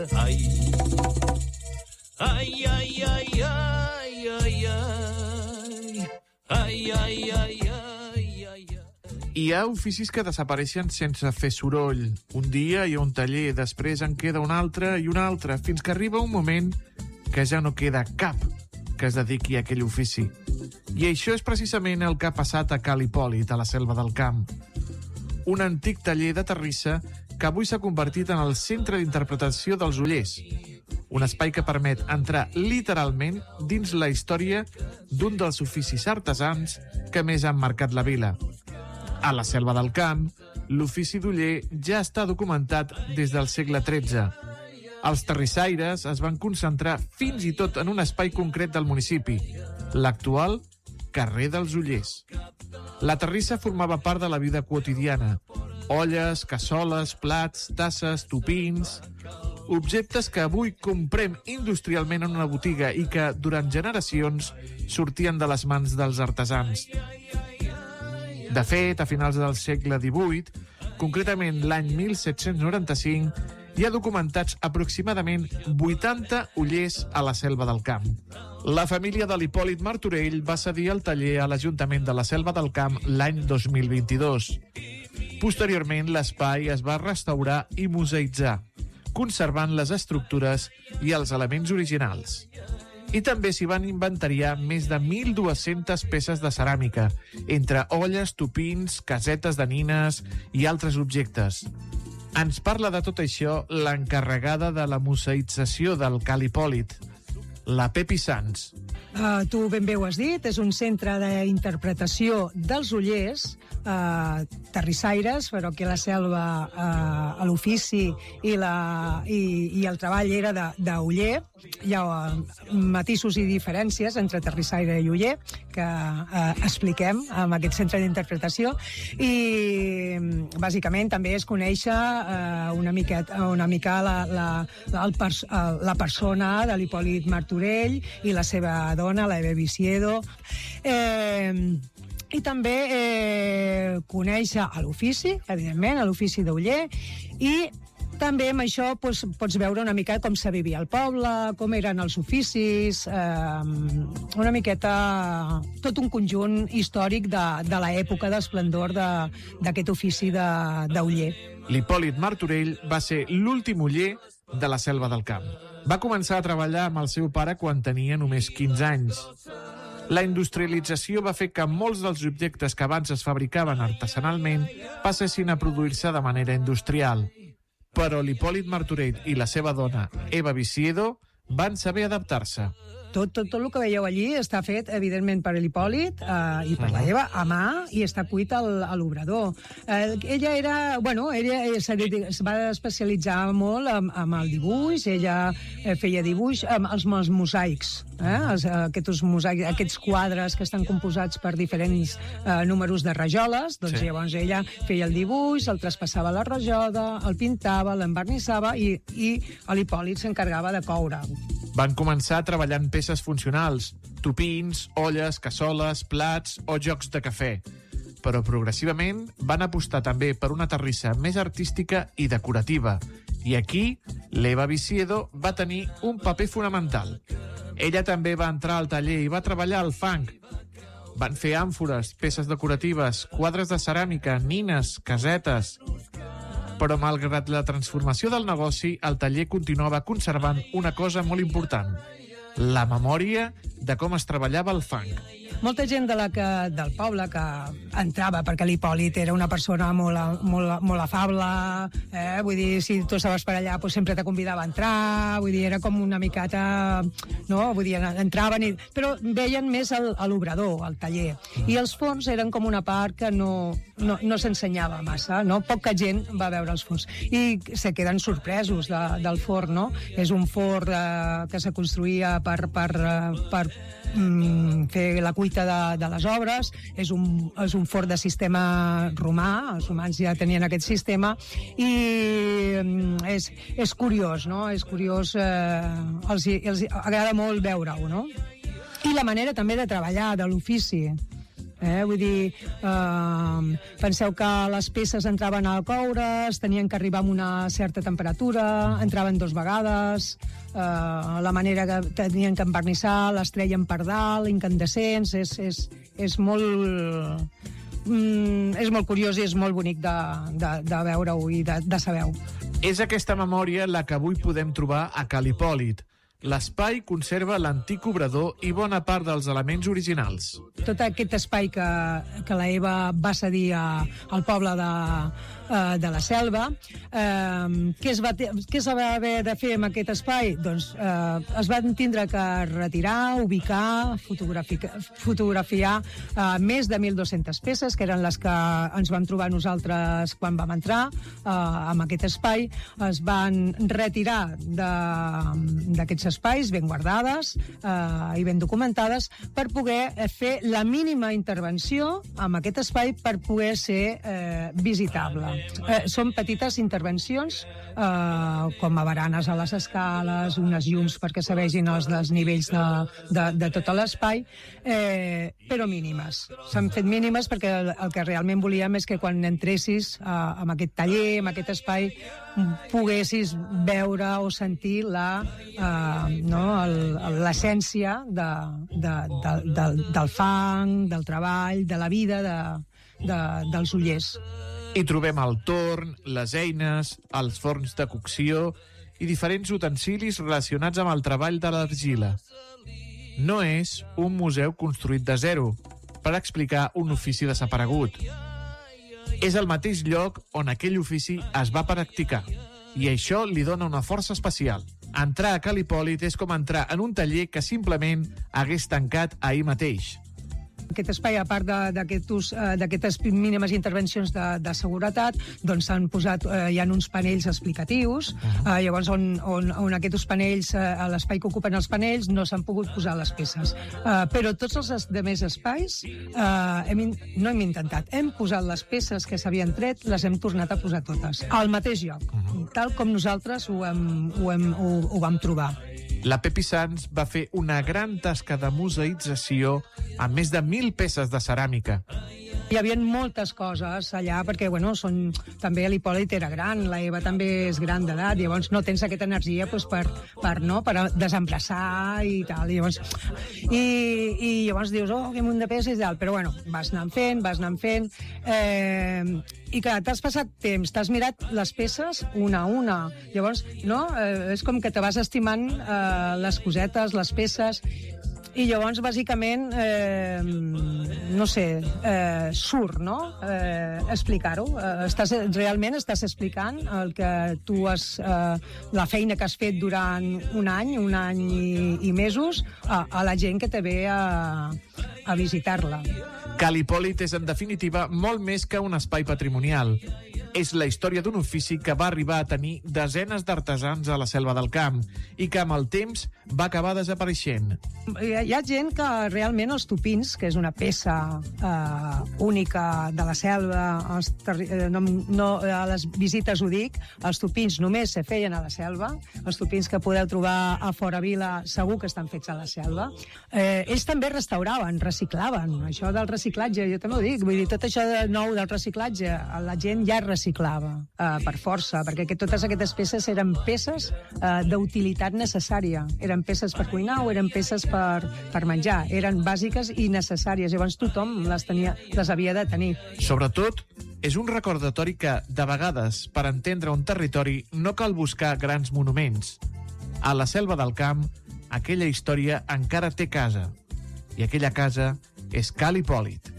Ai, ai, ai, ai, ai, ai, ai, ai, ai, ai. Hi ha oficis que desapareixen sense fer soroll. Un dia hi ha un taller, després en queda un altre i un altre, fins que arriba un moment que ja no queda cap que es dediqui a aquell ofici. I això és precisament el que ha passat a Cal Hipòlit, a la Selva del Camp. Un antic taller de terrissa que avui s'ha convertit en el centre d'interpretació dels Ollers. Un espai que permet entrar literalment dins la història d'un dels oficis artesans que més han marcat la vila. A la Selva del Camp, l'ofici d'oller ja està documentat des del segle XIII. Els terrissaires es van concentrar fins i tot en un espai concret del municipi, l'actual carrer dels Ollers. La terrissa formava part de la vida quotidiana. Olles, cassoles, plats, tasses, tupins... Objectes que avui comprem industrialment en una botiga i que, durant generacions, sortien de les mans dels artesans. De fet, a finals del segle XVIII, concretament l'any 1795, hi ha documentats aproximadament 80 ollers a la Selva del Camp. La família de l'Hipòlit Martorell va cedir el taller a l'Ajuntament de la Selva del Camp l'any 2022. Posteriorment, l'espai es va restaurar i museïtzar, conservant les estructures i els elements originals. I també s'hi van inventariar més de 1.200 peces de ceràmica, entre olles, tupins, casetes de nines i altres objectes. Ens parla de tot això l'encarregada de la museïtzació del Cal Hipòlit, la Pepi Sans. Tu ben bé ho has dit, és un centre d'interpretació dels ollers, terrissaires, però que la selva, l'ofici i el treball era d'oller. Hi ha matisos i diferències entre terrissaire i oller que expliquem en aquest centre d'interpretació i bàsicament també es conèixer una mica la persona de l'Hipòlit Martorell i la seva dona, la Eva Viciedo, i també conèixer l'ofici, evidentment, l'ofici d'oller, i també amb això pots veure una mica com se vivia al poble, com eren els oficis, una miqueta tot un conjunt històric de l'època d'esplendor d'aquest ofici d'oller. L'Hipòlit Martorell va ser l'últim oller de la Selva del Camp. Va començar a treballar amb el seu pare quan tenia només 15 anys. La industrialització va fer que molts dels objectes que abans es fabricaven artesanalment passessin a produir-se de manera industrial. Però l'Hipòlit Martorell i la seva dona, Eva Viciedo, van saber adaptar-se. Tot el que veieu allí està fet, evidentment, per l'Hipòlit i per la Eva, a mà, i està cuit a l'obrador. Ella es va especialitzar molt amb el dibuix, ella feia dibuix amb els mosaics, aquests quadres que estan composats per diferents números de rajoles, doncs sí. Llavors ella feia el dibuix, el traspassava a la rajola, el pintava, l'envernissava i l'Hipòlit s'encarregava de coure-ho. Van començar treballant peces funcionals, tupins, olles, cassoles, plats o jocs de cafè. Però progressivament van apostar també per una terrissa més artística i decorativa. I aquí, l'Eva Viciedo va tenir un paper fonamental. Ella també va entrar al taller i va treballar al fang. Van fer àmfores, peces decoratives, quadres de ceràmica, nines, casetes... Però malgrat la transformació del negoci, el taller continuava conservant una cosa molt important: la memòria de com es treballava el fang. Molta gent del poble que entrava, perquè l'Hipòlit era una persona molt afable, vull dir, si tu estaves per allà sempre te convidava a entrar, vull dir, era com una miqueta, no? Vull dir, entraven, però veien més a l'obrador, al taller, i els forns eren com una part que no s'ensenyava massa, no? Poca gent va veure els forns, i se queden sorpresos del forn, no? És un forn que se construïa per fer la cuita de les obres, és un forn de sistema romà, els romans ja tenien aquest sistema, i és curiós, no? És curiós, els agrada molt veure-ho, no? I la manera també de treballar, de l'ofici. Vull dir, penseu que les peces entraven a coure's, tenien que arribar a una certa temperatura, entraven 2 vegades, la manera que tenien que envernissar, les treien per dalt, incandescents, és molt... és molt curiós i és molt bonic de veure-ho i de saber-ho. És aquesta memòria la que avui podem trobar a Cal Hipòlit. L'espai conserva l'antic obrador i bona part dels elements originals. Tot aquest espai que la Eva va cedir al poble de la Selva, què es va haver de fer amb aquest espai? Doncs es van tindre que retirar, ubicar, fotografiar més de 1.200 peces, que eren les que ens vam trobar nosaltres quan vam entrar en aquest espai. Es van retirar d'aquests espais ben guardades i ben documentades per poder fer la mínima intervenció en aquest espai per poder ser visitable. Són petites intervencions com a baranes a les escales, unes llums perquè se vegin els desnivells de tot l'espai, però mínimes. S'han fet mínimes perquè el que realment volíem és que quan entressis en aquest taller, en aquest espai, poguessis veure o sentir l'essència del fang, del treball, de la vida dels ollers. Hi trobem el torn, les eines, els forns de cocció i diferents utensilis relacionats amb el treball de l'argila. No és un museu construït de zero per explicar un ofici desaparegut. És el mateix lloc on aquell ofici es va practicar, i això li dona una força especial. Entrar a Cal Hipòlit és com entrar en un taller que simplement hagués tancat ahir mateix. Aquest espai, a part d'aquestes mínimes intervencions de seguretat, doncs s'han posat, hi ha uns panells explicatius, llavors on aquests panells, a l'espai que ocupen els panells, no s'han pogut posar les peces. Però tots els altres espais no hem intentat. Hem posat les peces que s'havien tret, les hem tornat a posar totes, al mateix lloc, tal com nosaltres ho vam trobar. La Pepi Sans va fer una gran tasca de museïtzació amb més de 1.000 peces de ceràmica. Hi havia moltes coses allà, perquè també l'Hipòlit era gran, la Eva també és gran d'edat, llavors no tens aquesta energia per desemplaçar i tal. I llavors dius, que munt de peces i tal, però vas anant fent, i clar, t'has passat temps, t'has mirat les peces una a una. Llavors, és com que te vas estimant les cosetes, les peces, i llavors, bàsicament, surt, explicar-ho. Realment estàs explicant el que tu la feina que has fet durant un any i mesos a la gent que te ve a visitar-la. Cal Hipòlit és, en definitiva, molt més que un espai patrimonial. És la història d'un ofici que va arribar a tenir desenes d'artesans a la Selva del Camp i que amb el temps va acabar desapareixent. Hi ha gent que realment els tupins, que és una peça única de la selva, a les visites ho dic, els tupins només se feien a la selva, els tupins que podeu trobar a fora vila segur que estan fets a la selva. Ells també restauraven, reciclaven. Això del reciclatge, jo també ho dic, vull dir, tot això de nou del reciclatge, la gent ja reciclava per força, perquè totes aquestes peces eren peces d'utilitat necessària. Eren peces per cuinar o eren peces per menjar. Eren bàsiques i necessàries. Llavors tothom les havia de tenir. Sobretot, és un recordatori que, de vegades, per entendre un territori, no cal buscar grans monuments. A la Selva del Camp, aquella història encara té casa. I aquella casa és Cal Hipòlit.